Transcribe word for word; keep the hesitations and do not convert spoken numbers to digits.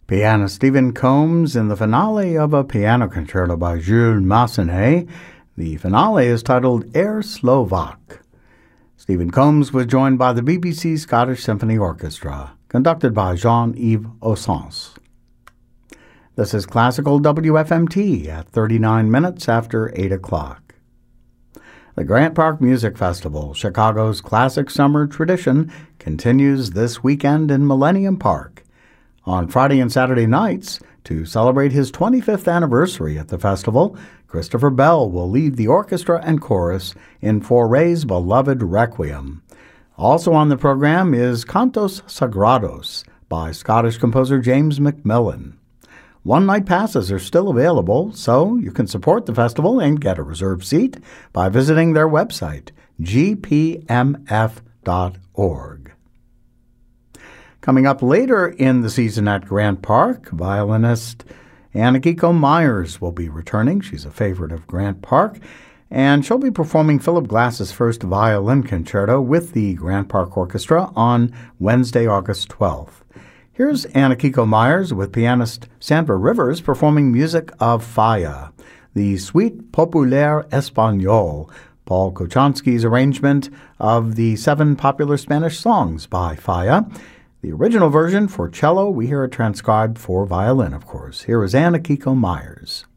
Pianist Stephen Combs in the finale of a piano concerto by Jules Massenet. The finale is titled Air Slovak. Stephen Combs was joined by the B B C Scottish Symphony Orchestra, conducted by Jean-Yves Ossens. This is Classical W F M T at thirty-nine minutes after eight o'clock. The Grant Park Music Festival, Chicago's classic summer tradition, continues this weekend in Millennium Park. On Friday and Saturday nights, to celebrate his twenty-fifth anniversary at the festival, Christopher Bell will lead the orchestra and chorus in Fauré's beloved Requiem. Also on the program is Cantos Sagrados by Scottish composer James Macmillan. One-night passes are still available, so you can support the festival and get a reserved seat by visiting their website, g p m f dot org. Coming up later in the season at Grant Park, violinist Anakiko Myers will be returning. She's a favorite of Grant Park, and she'll be performing Philip Glass's first violin concerto with the Grant Park Orchestra on Wednesday, August twelfth. Here's Anakiko Myers with pianist Sandra Rivers performing music of Falla, the Suite Populaire Espagnole, Paul Kochanski's arrangement of the seven popular Spanish songs by Falla. The original version for cello, we hear it transcribed for violin, of course. Here is Anakiko Myers.